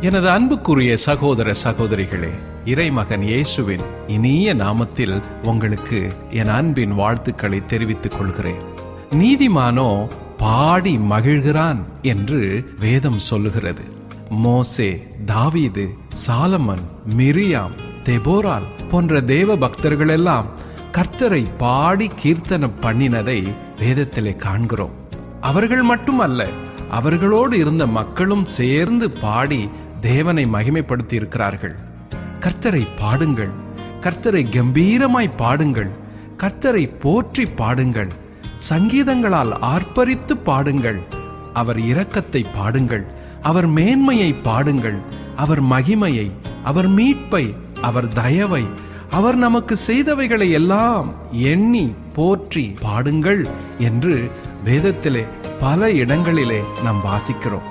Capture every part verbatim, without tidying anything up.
எனது அன்புக்குரிய சகோதர சகோதரிகளே, இறைமகன் இயேசுவின் இனிய நாமத்தில் உங்களுக்கு என் அன்பின் வாழ்த்துக்களை தெரிவித்துக் கொள்கிறேன். நீதிமானோ பாடி மகிழ்கிறான் என்று வேதம் சொல்லுகிறது. மோசே, தாவீது, சாலமன், மிரியாம், தெபோரால் போன்ற தேவ பக்தர்கள் எல்லாம் கர்த்தரை பாடி கீர்த்தனம் பண்ணினதை வேதத்திலே காண்கிறோம். அவர்கள் மட்டுமல்ல, அவர்களோடு இருந்த மக்களும் சேர்ந்து பாடி தேவனை மகிமைப்படுத்தி இருக்கிறார்கள். கர்த்தரை பாடுங்கள், கர்த்தரை கம்பீரமாய் பாடுங்கள், கர்த்தரை போற்றி பாடுங்கள், சங்கீதங்களால் ஆர்ப்பரித்து பாடுங்கள், அவர் இரக்கத்தை பாடுங்கள், அவர் மேன்மையை பாடுங்கள், அவர் மகிமையை, அவர் மீட்பை, அவர் தயவை, அவர் நமக்கு செய்தவைகளை எல்லாம் எண்ணி போற்றி பாடுங்கள் என்று வேதத்திலே பல இடங்களிலே நாம் வாசிக்கிறோம்.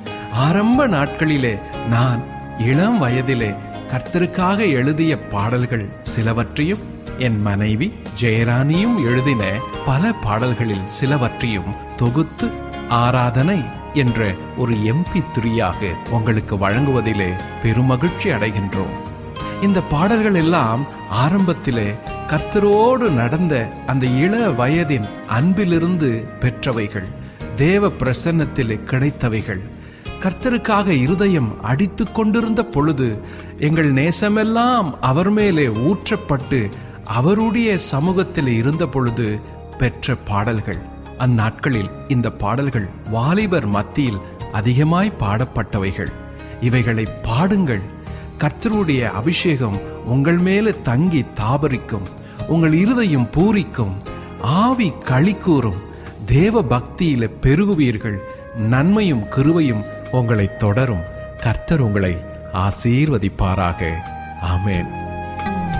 ஆரம்ப நாட்களிலே நான் இளம் வயதிலே கர்த்தருக்காக எழுதிய பாடல்கள் சிலவற்றையும், என் மனைவி ஜெயராணியும் எழுதின பல பாடல்களில் சிலவற்றையும் தொகுத்து ஆராதனை என்ற ஒரு எம்பி த்ரீயாக உங்களுக்கு வழங்குவதிலே பெருமகிழ்ச்சி அடைகின்றோம். இந்த பாடல்கள் எல்லாம் ஆரம்பத்திலே கர்த்தரோடு நடந்த அந்த இள வயதின் அன்பிலிருந்து பெற்றவைகள், தேவ பிரசன்னத்திலே கிடைத்தவைகள். கர்த்தருக்காக இருதயம் அடித்து கொண்டிருந்த பொழுது எங்கள் நேசமெல்லாம் அவர் மேலே ஊற்றப்பட்டு அவருடைய சமூகத்தில் இருந்த பொழுது பெற்ற பாடல்கள். அந்நாட்களில் இந்த பாடல்கள் வாலிபர் மத்தியில் அதிகமாய் பாடப்பட்டவைகள். இவைகளை பாடுங்கள். கர்த்தருடைய அபிஷேகம் உங்கள் மேலே தங்கி தாபரிக்கும், உங்கள் இருதயம் பூரிக்கும், ஆவி களி கூறும், தேவ பக்தியில பெருகுவீர்கள், நன்மையும் கிருபையும் உங்களை தொடரும். கர்த்தர் உங்களை ஆசீர்வதிப்பாராக. ஆமென்.